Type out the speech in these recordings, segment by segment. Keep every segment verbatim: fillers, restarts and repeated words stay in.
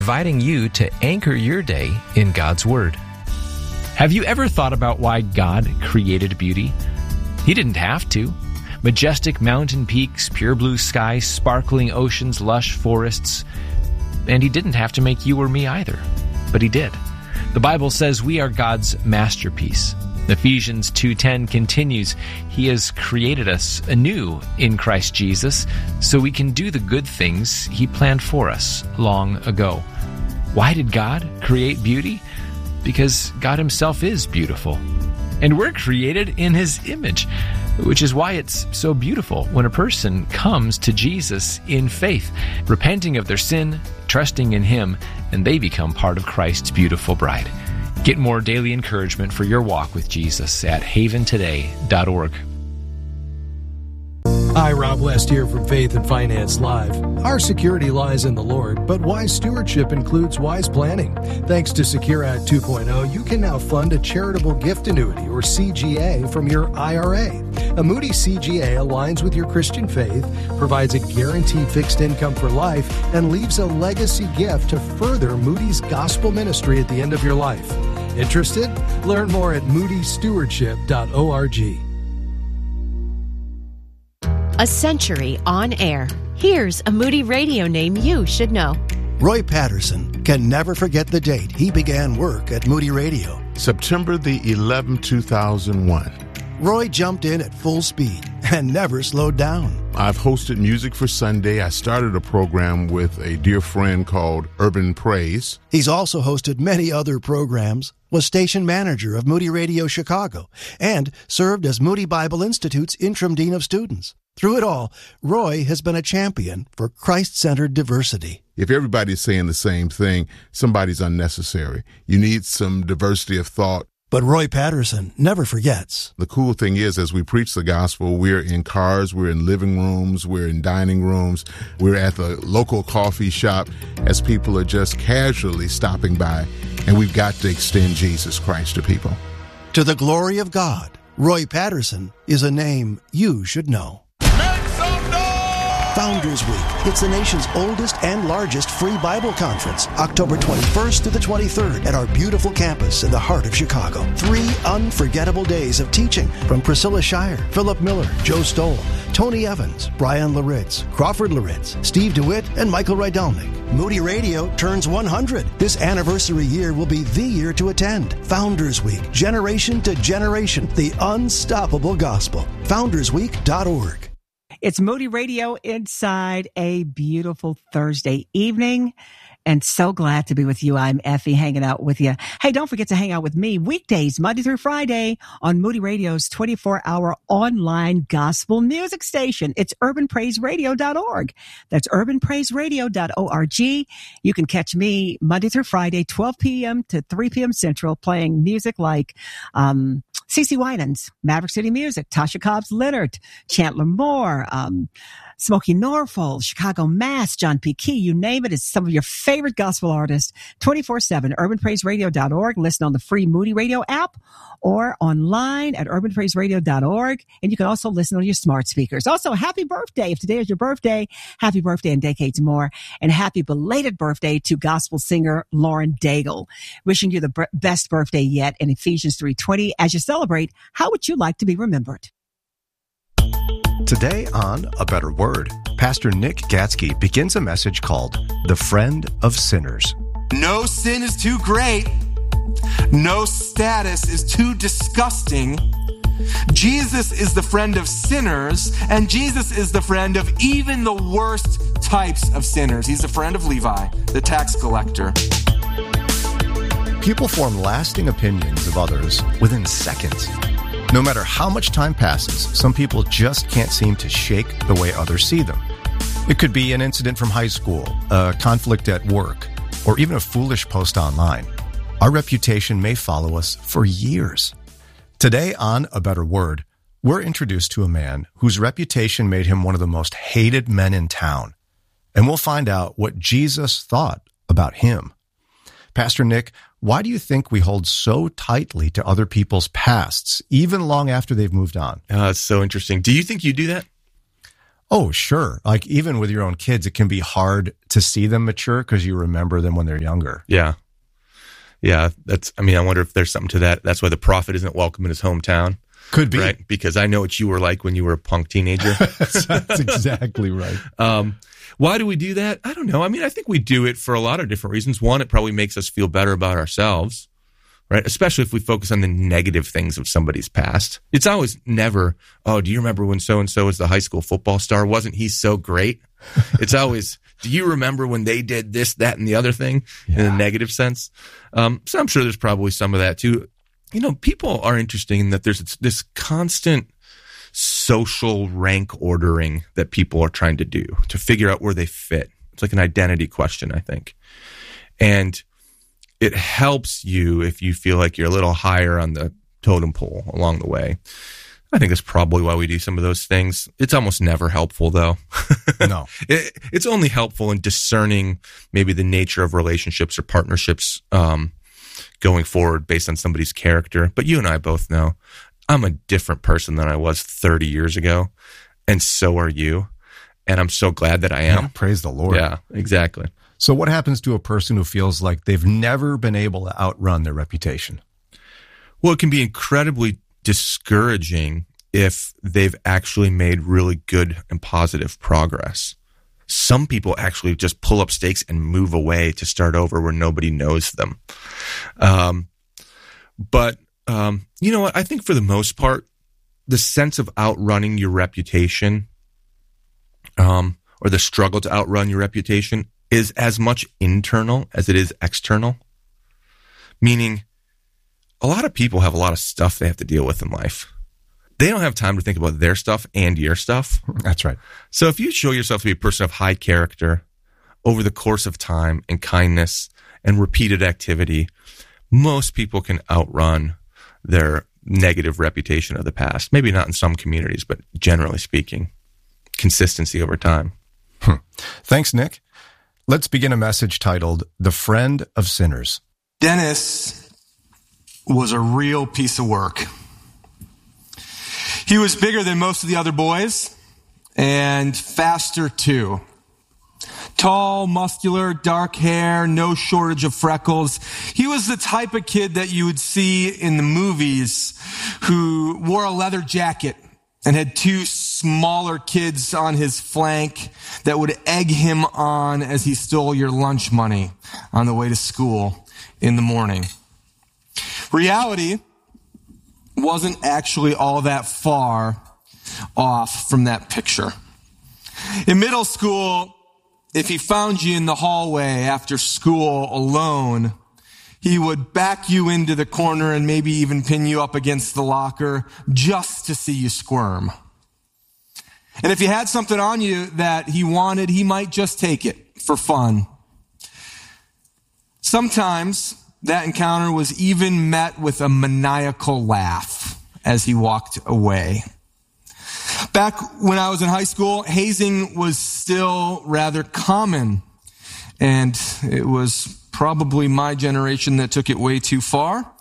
inviting you to anchor your day in God's Word. Have you ever thought about why God created beauty? He didn't have to. Majestic mountain peaks, pure blue skies, sparkling oceans, lush forests. And He didn't have to make you or me either. But He did. The Bible says we are God's masterpiece. Ephesians two ten continues, He has created us anew in Christ Jesus so we can do the good things He planned for us long ago. Why did God create beauty? Because God Himself is beautiful. And we're created in His image, which is why it's so beautiful when a person comes to Jesus in faith, repenting of their sin, trusting in Him, and they become part of Christ's beautiful bride. Get more daily encouragement for your walk with Jesus at haven today dot org. Hi, Rob West here from Faith and Finance Live. Our security lies in the Lord, but wise stewardship includes wise planning. Thanks to Secure Act two point oh, you can now fund a charitable gift annuity, or C G A, from your I R A. A Moody C G A aligns with your Christian faith, provides a guaranteed fixed income for life, and leaves a legacy gift to further Moody's gospel ministry at the end of your life. Interested? Learn more at moody stewardship dot org. A century on air. Here's a Moody Radio name you should know. Roy Patterson can never forget the date he began work at Moody Radio. September the eleventh, two thousand one. Roy jumped in at full speed and never slowed down. I've hosted Music for Sunday. I started a program with a dear friend called Urban Praise. He's also hosted many other programs, was station manager of Moody Radio Chicago, and served as Moody Bible Institute's interim dean of students. Through it all, Roy has been a champion for Christ-centered diversity. If everybody's saying the same thing, somebody's unnecessary. You need some diversity of thought. But Roy Patterson never forgets. The cool thing is, as we preach the gospel, we're in cars, we're in living rooms, we're in dining rooms, we're at the local coffee shop as people are just casually stopping by, and we've got to extend Jesus Christ to people. To the glory of God, Roy Patterson is a name you should know. Founders Week. It's the nation's oldest and largest free Bible conference, October twenty-first to the twenty-third at our beautiful campus in the heart of Chicago. Three unforgettable days of teaching from Priscilla Shire, Philip Miller, Joe Stoll, Tony Evans, Brian Laritz, Crawford Laritz, Steve DeWitt, and Michael Rydelnik. Moody Radio turns one hundred. This anniversary year will be the year to attend. Founders Week, generation to generation, the unstoppable gospel. founders week dot org. It's Moody Radio inside a beautiful Thursday evening. And so glad to be with you. I'm Effie, hanging out with you. Hey, don't forget to hang out with me weekdays, Monday through Friday, on Moody Radio's twenty-four hour online gospel music station. It's urban praise radio dot org. That's urban praise radio dot org. You can catch me Monday through Friday, twelve p.m. to three p.m. Central, playing music like um CeCe Winans, Maverick City Music, Tasha Cobbs Leonard, Chandler Moore, um, Smokey Norfolk, Chicago Mass, John P. Key, you name it. It's some of your favorite gospel artists. twenty-four seven, urban praise radio dot org. Listen on the free Moody Radio app or online at urban praise radio dot org. And you can also listen on your smart speakers. Also, happy birthday. If today is your birthday, happy birthday and decades more. And happy belated birthday to gospel singer Lauren Daigle. Wishing you the b- best birthday yet in Ephesians three twenty. As you celebrate, how would you like to be remembered? Today on A Better Word, Pastor Nick Gatsky begins a message called The Friend of Sinners. No sin is too great. No status is too disgusting. Jesus is the friend of sinners, and Jesus is the friend of even the worst types of sinners. He's the friend of Levi, the tax collector. People form lasting opinions of others within seconds. No matter how much time passes, some people just can't seem to shake the way others see them. It could be an incident from high school, a conflict at work, or even a foolish post online. Our reputation may follow us for years. Today on A Better Word, we're introduced to a man whose reputation made him one of the most hated men in town. And we'll find out what Jesus thought about him. Pastor Nick, why do you think we hold so tightly to other people's pasts, even long after they've moved on? Oh, it's so interesting. Do you think you do that? Oh, sure. Like even with your own kids, it can be hard to see them mature because you remember them when they're younger. Yeah. Yeah. That's, I mean, I wonder if there's something to that. That's why the prophet isn't welcome in his hometown. Could be. Right? Because I know what you were like when you were a punk teenager. That's exactly right. Um, why do we do that? I don't know. I mean, I think we do it for a lot of different reasons. One, it probably makes us feel better about ourselves, right? Especially if we focus on the negative things of somebody's past. It's always never, oh, do you remember when so-and-so was the high school football star? Wasn't he so great? It's always, do you remember when they did this, that, and the other thing yeah. in a negative sense? Um, so I'm sure there's probably some of that too. You know, people are interesting in that there's this constant social rank ordering that people are trying to do to figure out where they fit. It's like an identity question, I think. And it helps you if you feel like you're a little higher on the totem pole along the way. I think that's probably why we do some of those things. It's almost never helpful, though. No. it, it's only helpful in discerning maybe the nature of relationships or partnerships um, going forward based on somebody's character. But you and I both know I'm a different person than I was thirty years ago, and so are you. And I'm so glad that I am. Yeah, praise the Lord. Yeah, exactly. So what happens to a person who feels like they've never been able to outrun their reputation? Well, it can be incredibly discouraging if they've actually made really good and positive progress. Some people actually just pull up stakes and move away to start over where nobody knows them. Um, but, um, you know what? I think for the most part, the sense of outrunning your reputation, um, or the struggle to outrun your reputation is as much internal as it is external. Meaning, a lot of people have a lot of stuff they have to deal with in life. They don't have time to think about their stuff and your stuff. That's right. So if you show yourself to be a person of high character over the course of time and kindness and repeated activity, most people can outrun their negative reputation of the past. Maybe not in some communities, but generally speaking, consistency over time. Hmm. Thanks, Nick. Let's begin a message titled, The Friend of Sinners. Dennis was a real piece of work. He was bigger than most of the other boys and faster too. Tall, muscular, dark hair, no shortage of freckles. He was the type of kid that you would see in the movies who wore a leather jacket and had two smaller kids on his flank that would egg him on as he stole your lunch money on the way to school in the morning. Reality wasn't actually all that far off from that picture. In middle school, if he found you in the hallway after school alone, he would back you into the corner and maybe even pin you up against the locker just to see you squirm. And if you had something on you that he wanted, he might just take it for fun. Sometimes that encounter was even met with a maniacal laugh as he walked away. Back when I was in high school, hazing was still rather common, and it was probably my generation that took it way too far.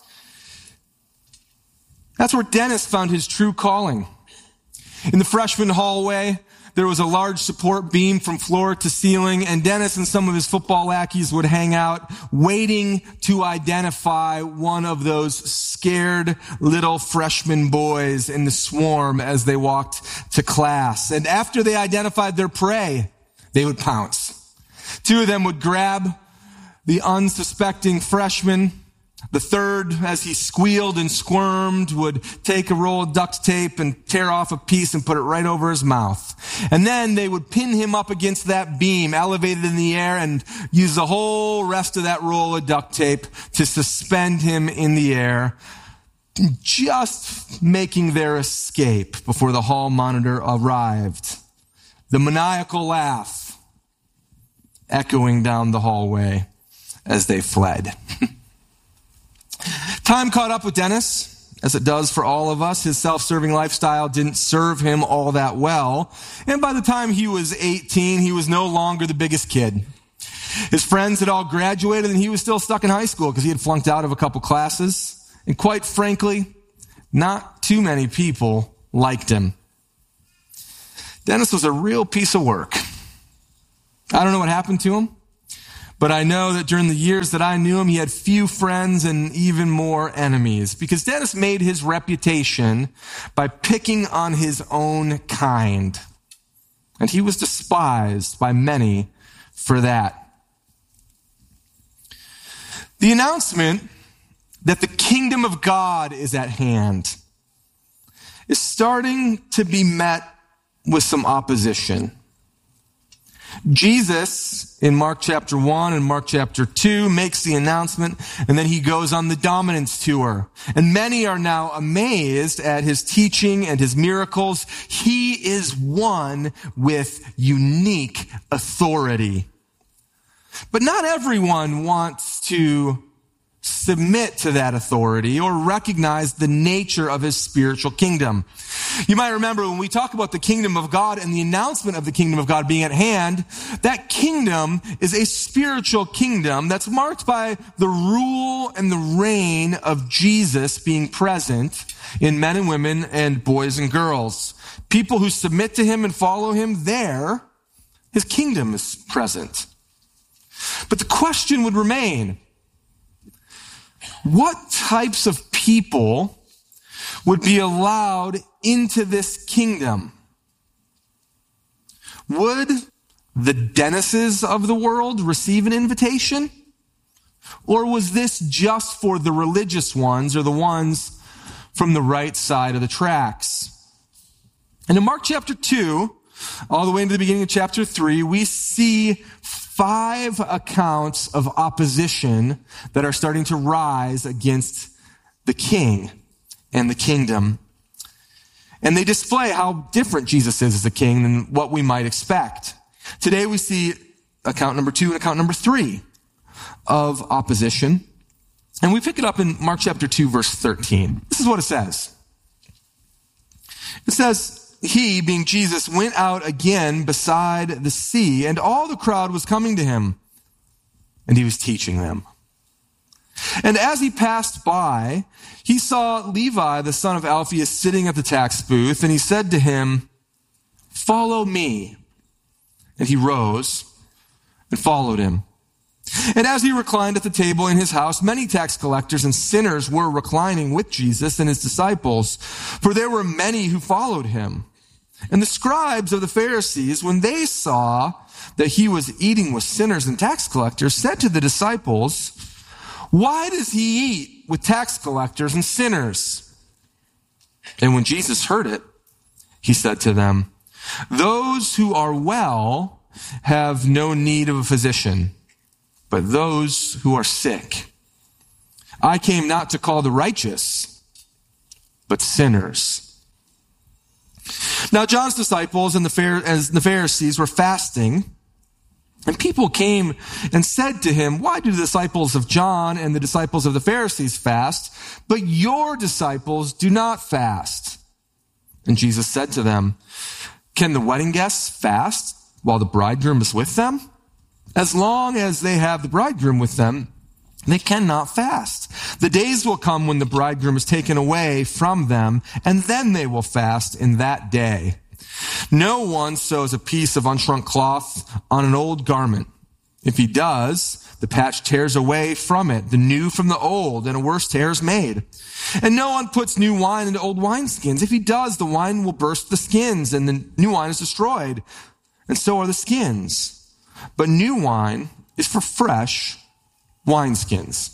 That's where Dennis found his true calling. In the freshman hallway, there was a large support beam from floor to ceiling, and Dennis and some of his football lackeys would hang out, waiting to identify one of those scared little freshman boys in the swarm as they walked to class. And after they identified their prey, they would pounce. Two of them would grab the unsuspecting freshman. The third, as he squealed and squirmed, would take a roll of duct tape and tear off a piece and put it right over his mouth. And then they would pin him up against that beam, elevated in the air, and use the whole rest of that roll of duct tape to suspend him in the air, just making their escape before the hall monitor arrived. The maniacal laugh echoing down the hallway as they fled. Time caught up with Dennis, as it does for all of us. His self-serving lifestyle didn't serve him all that well. And by the time he was eighteen, he was no longer the biggest kid. His friends had all graduated, and he was still stuck in high school because he had flunked out of a couple classes. And quite frankly, not too many people liked him. Dennis was a real piece of work. I don't know what happened to him, but I know that during the years that I knew him, he had few friends and even more enemies, because Dennis made his reputation by picking on his own kind. And he was despised by many for that. The announcement that the kingdom of God is at hand is starting to be met with some opposition. Jesus, in Mark chapter one and Mark chapter two, makes the announcement, and then he goes on the dominance tour. And many are now amazed at his teaching and his miracles. He is one with unique authority. But not everyone wants to submit to that authority or recognize the nature of his spiritual kingdom. You might remember when we talk about the kingdom of God and the announcement of the kingdom of God being at hand, that kingdom is a spiritual kingdom that's marked by the rule and the reign of Jesus being present in men and women and boys and girls. People who submit to him and follow him, there, his kingdom is present. But the question would remain, what types of people would be allowed into this kingdom? Would the Dennises of the world receive an invitation? Or was this just for the religious ones or the ones from the right side of the tracks? And in Mark chapter two, all the way into the beginning of chapter three, we see five accounts of opposition that are starting to rise against the king and the kingdom. And they display how different Jesus is as a king than what we might expect. Today we see account number two and account number three of opposition. And we pick it up in Mark chapter two, verse thirteen. This is what it says. It says, he, being Jesus, went out again beside the sea, and all the crowd was coming to him, and he was teaching them. And as he passed by, he saw Levi, the son of Alphaeus, sitting at the tax booth, and he said to him, "Follow me." And he rose and followed him. And as he reclined at the table in his house, many tax collectors and sinners were reclining with Jesus and his disciples, for there were many who followed him. And the scribes of the Pharisees, when they saw that he was eating with sinners and tax collectors, said to the disciples, "Why does he eat with tax collectors and sinners?" And when Jesus heard it, he said to them, "Those who are well have no need of a physician, but those who are sick. I came not to call the righteous, but sinners." Now John's disciples and the, as the Pharisees were fasting, and people came and said to him, "Why do the disciples of John and the disciples of the Pharisees fast, but your disciples do not fast?" And Jesus said to them, "Can the wedding guests fast while the bridegroom is with them? As long as they have the bridegroom with them, they cannot fast. The days will come when the bridegroom is taken away from them, and then they will fast in that day. No one sews a piece of unshrunk cloth on an old garment. If he does, the patch tears away from it, the new from the old, and a worse tear is made. And no one puts new wine into old wineskins. If he does, the wine will burst the skins, and the new wine is destroyed, and so are the skins. But new wine is for fresh wineskins."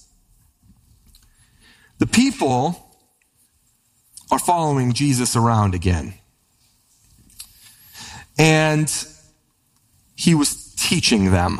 The people are following Jesus around again. And he was teaching them.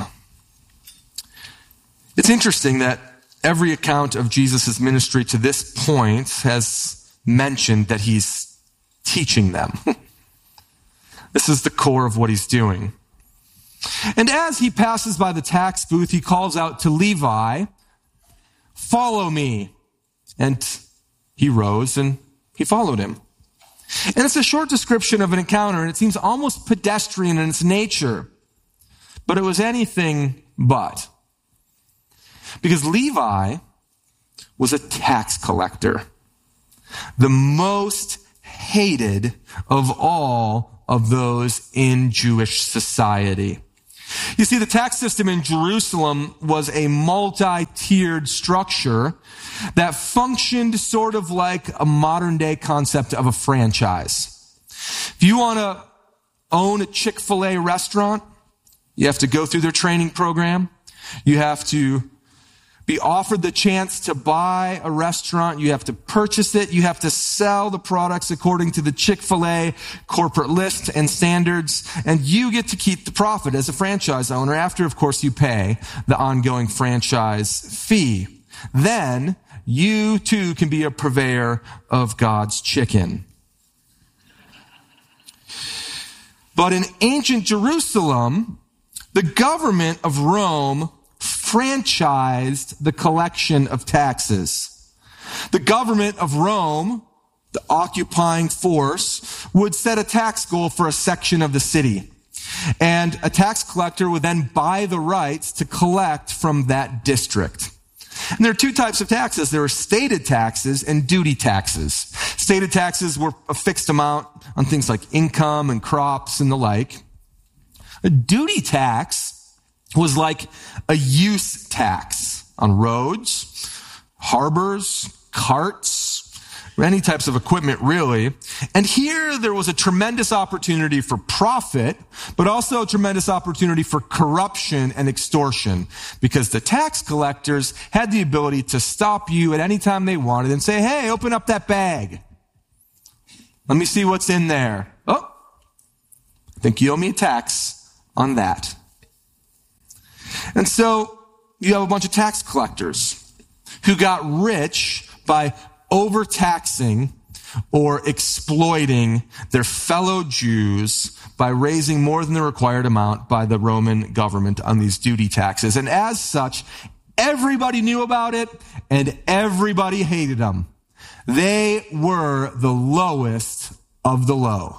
It's interesting that every account of Jesus' ministry to this point has mentioned that he's teaching them. This is the core of what he's doing. And as he passes by the tax booth, he calls out to Levi, "Follow me." And he rose and he followed him. And it's a short description of an encounter, and it seems almost pedestrian in its nature. But it was anything but. Because Levi was a tax collector, the most hated of all of those in Jewish society. You see, the tax system in Jerusalem was a multi-tiered structure that functioned sort of like a modern-day concept of a franchise. If you want to own a Chick-fil-A restaurant, you have to go through their training program. You have to be offered the chance to buy a restaurant. You have to purchase it. You have to sell the products according to the Chick-fil-A corporate list and standards. And you get to keep the profit as a franchise owner after, of course, you pay the ongoing franchise fee. Then you too can be a purveyor of God's chicken. But in ancient Jerusalem, the government of Rome franchised the collection of taxes. The government of Rome, the occupying force, would set a tax goal for a section of the city. And a tax collector would then buy the rights to collect from that district. And there are two types of taxes. There are stated taxes and duty taxes. Stated taxes were a fixed amount on things like income and crops and the like. A duty tax was like a use tax on roads, harbors, carts, any types of equipment, really. And here there was a tremendous opportunity for profit, but also a tremendous opportunity for corruption and extortion, because the tax collectors had the ability to stop you at any time they wanted and say, hey, open up that bag. Let me see what's in there. Oh, I think you owe me a tax on that. And so you have a bunch of tax collectors who got rich by overtaxing or exploiting their fellow Jews by raising more than the required amount by the Roman government on these duty taxes. And as such, everybody knew about it and everybody hated them. They were the lowest of the low.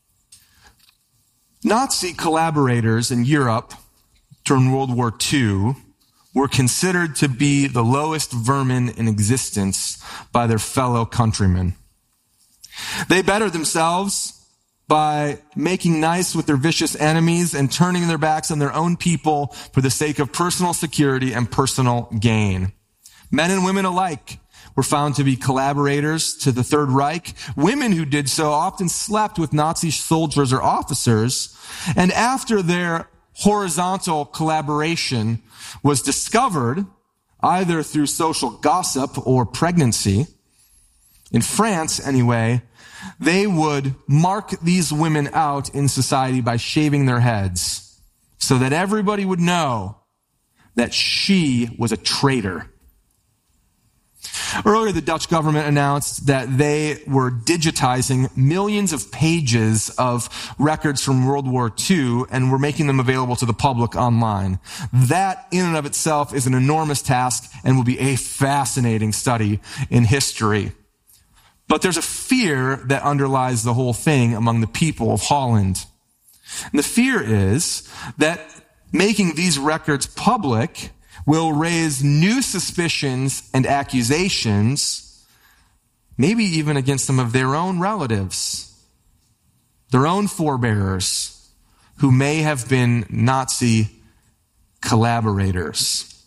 Nazi collaborators in Europe during World War Two were considered to be the lowest vermin in existence by their fellow countrymen. They bettered themselves by making nice with their vicious enemies and turning their backs on their own people for the sake of personal security and personal gain. Men and women alike were found to be collaborators to the Third Reich. Women who did so often slept with Nazi soldiers or officers, and after their horizontal collaboration was discovered, either through social gossip or pregnancy, in France anyway, they would mark these women out in society by shaving their heads so that everybody would know that she was a traitor. Earlier, the Dutch government announced that they were digitizing millions of pages of records from World War Two and were making them available to the public online. That, in and of itself, is an enormous task and will be a fascinating study in history. But there's a fear that underlies the whole thing among the people of Holland. And the fear is that making these records public will raise new suspicions and accusations, maybe even against some of their own relatives, their own forebears, who may have been Nazi collaborators.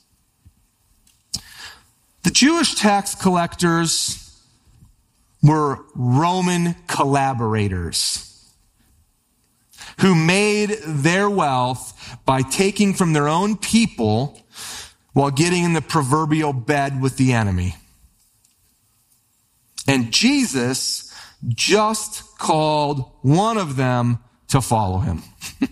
The Jewish tax collectors were Roman collaborators who made their wealth by taking from their own people while getting in the proverbial bed with the enemy. And Jesus just called one of them to follow him.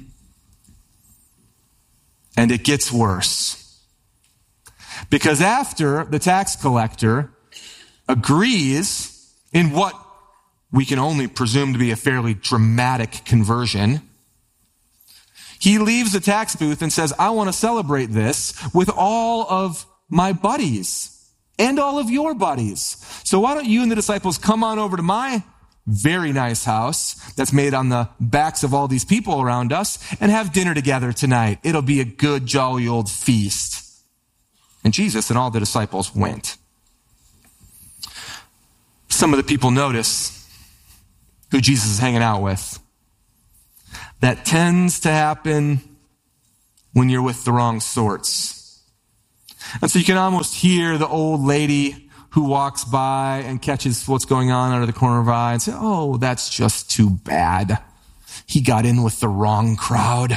And it gets worse. Because after the tax collector agrees in what we can only presume to be a fairly dramatic conversion, he leaves the tax booth and says, I want to celebrate this with all of my buddies and all of your buddies. So why don't you and the disciples come on over to my very nice house that's made on the backs of all these people around us and have dinner together tonight. It'll be a good, jolly old feast. And Jesus and all the disciples went. Some of the people notice who Jesus is hanging out with. that tends to happen when you're with the wrong sorts. And so you can almost hear the old lady who walks by and catches what's going on out of the corner of her eye and say, oh, that's just too bad. He got in with the wrong crowd.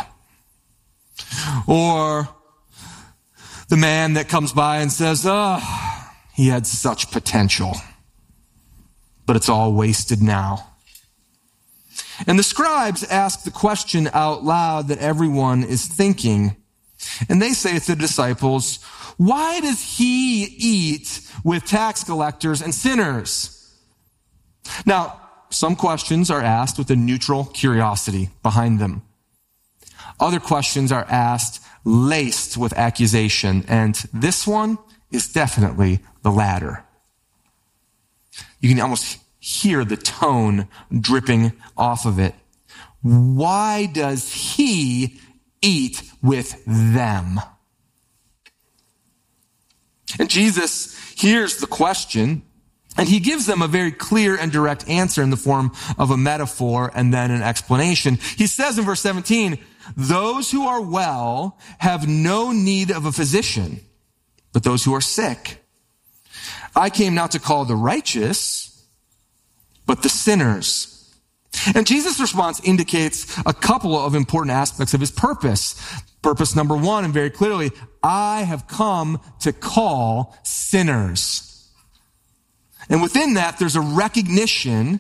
Or the man that comes by and says, oh, he had such potential, but it's all wasted now. And the scribes ask the question out loud that everyone is thinking. And they say to the disciples, why does he eat with tax collectors and sinners? Now, some questions are asked with a neutral curiosity behind them. Other questions are asked laced with accusation, and this one is definitely the latter. You can almost hear the tone dripping off of it. Why does he eat with them? And Jesus hears the question, and he gives them a very clear and direct answer in the form of a metaphor and then an explanation. He says in verse seventeen, those who are well have no need of a physician, but those who are sick. I came not to call the righteous, but the sinners. And Jesus' response indicates a couple of important aspects of his purpose. Purpose number one, and very clearly, I have come to call sinners. And within that, there's a recognition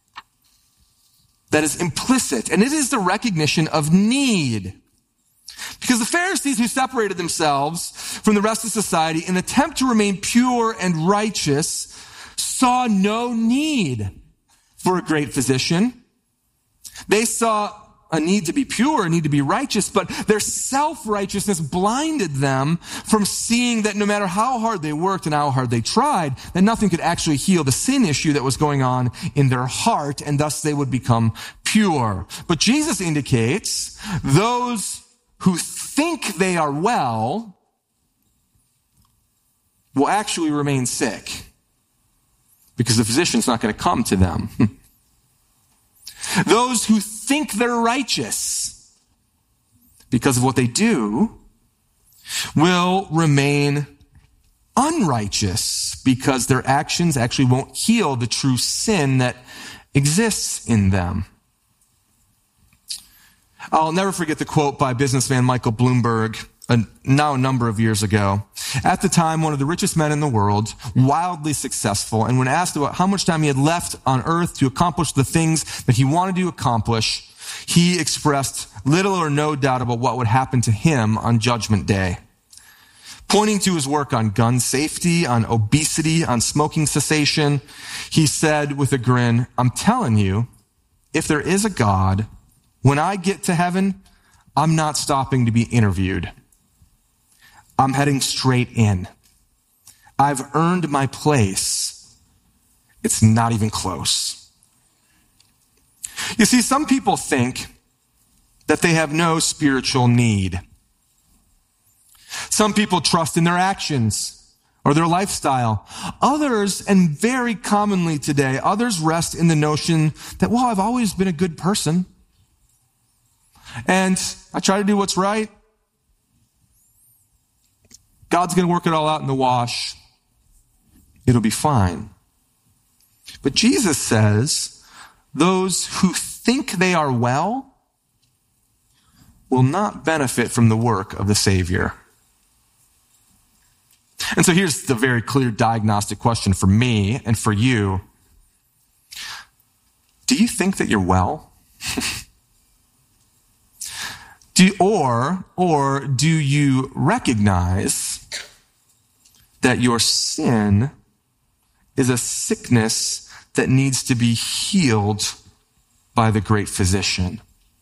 that is implicit, and it is the recognition of need. Because the Pharisees, who separated themselves from the rest of society in an attempt to remain pure and righteous, saw no need for a great physician. They saw a need to be pure, a need to be righteous, but their self-righteousness blinded them from seeing that no matter how hard they worked and how hard they tried, that nothing could actually heal the sin issue that was going on in their heart, and thus they would become pure. But Jesus indicates those who think they are well will actually remain sick because the physician's not going to come to them. Those who think they're righteous because of what they do will remain unrighteous because their actions actually won't heal the true sin that exists in them. I'll never forget the quote by businessman Michael Bloomberg, a, now a number of years ago. At the time, one of the richest men in the world, wildly successful, and when asked about how much time he had left on earth to accomplish the things that he wanted to accomplish, he expressed little or no doubt about what would happen to him on Judgment Day. Pointing to his work on gun safety, on obesity, on smoking cessation, he said with a grin, I'm telling you, if there is a God, when I get to heaven, I'm not stopping to be interviewed. I'm heading straight in. I've earned my place. It's not even close. You see, some people think that they have no spiritual need. Some people trust in their actions or their lifestyle. Others, and very commonly today, others rest in the notion that, well, I've always been a good person. And I try to do what's right. God's going to work it all out in the wash. It'll be fine. But Jesus says, those who think they are well will not benefit from the work of the Savior. And so here's the very clear diagnostic question for me and for you. Do you think that you're well? Do, or, or do you recognize that your sin is a sickness that needs to be healed by the great physician?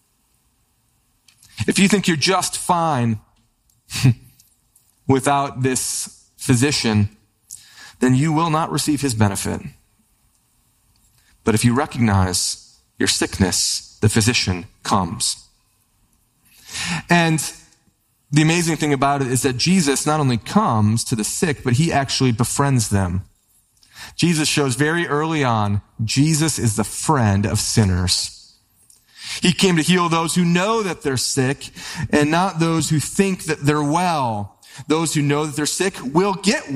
If you think you're just fine without this physician, then you will not receive his benefit. But if you recognize your sickness, the physician comes. And the amazing thing about it is that Jesus not only comes to the sick, but he actually befriends them. Jesus shows very early on, Jesus is the friend of sinners. He came to heal those who know that they're sick and not those who think that they're well. Those who know that they're sick will get